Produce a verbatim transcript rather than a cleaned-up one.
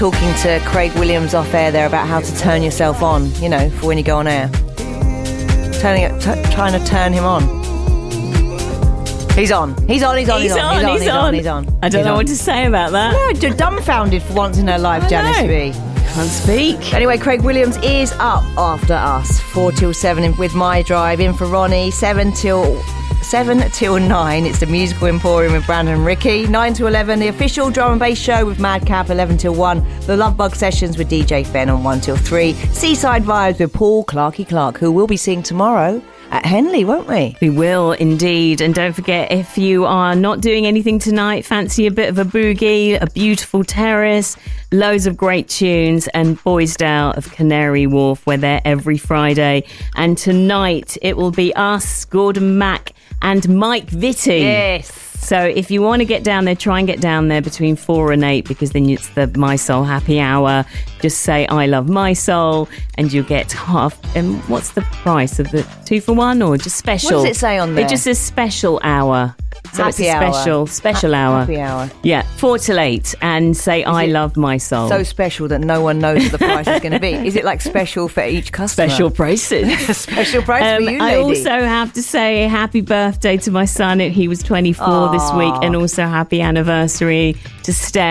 Talking to Craig Williams off air there about how to turn yourself on, you know, for when you go on air. Turning it, t- trying to turn him on. He's on. He's on. He's on. He's, he's on. on. He's on. He's on. He's on. I don't he's know on. what to say about that. No, you're dumbfounded for once in her life, I Janice know. B. Can't speak. Anyway, Craig Williams is up after us. Four till seven in, with My Drive. In for Ronnie. Seven till seven till nine. It's the Musical Emporium with Brandon and Ricky. Nine to eleven. The official drum and bass show with Madcap. Eleven till one. The Love Bug sessions with D J Fen on one till three. Seaside Vibes with Paul Clarky Clark, who we'll be seeing tomorrow at Henley, won't we? We will indeed. And don't forget, if you are not doing anything tonight, fancy a bit of a boogie, a beautiful terrace, loads of great tunes, and Boysdale of Canary Wharf. We're there every Friday. And tonight it will be us, Gordon Mack and Mike Vitti. Yes. So if you want to get down there, try and get down there between four and eight, because then it's the My Soul happy hour. Just say I love my soul and you'll get half. And what's the price of the two for one or just special? What does it say on there? It just says special hour. So Happy it's a hour. special, special Ha- hour. happy hour. Yeah, four till eight, and say I it love my soul. So special that no one knows what the price is going to be. Is it like special for each customer? Special prices. Special price Um, for you, I lady. also have to say happy birthday to my son. He was twenty-four this Aw. week, and also happy anniversary to Steph.